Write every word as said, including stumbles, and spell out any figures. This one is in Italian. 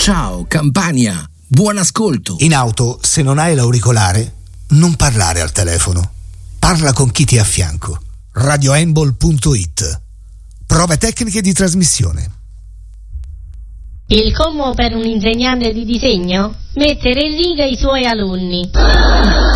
Ciao Campania, buon ascolto. In auto, se non hai l'auricolare, non parlare al telefono. Parla con chi ti è a fianco. radioembol punto it. Prove tecniche di trasmissione. Il commo per un insegnante di disegno? Mettere in riga i suoi alunni.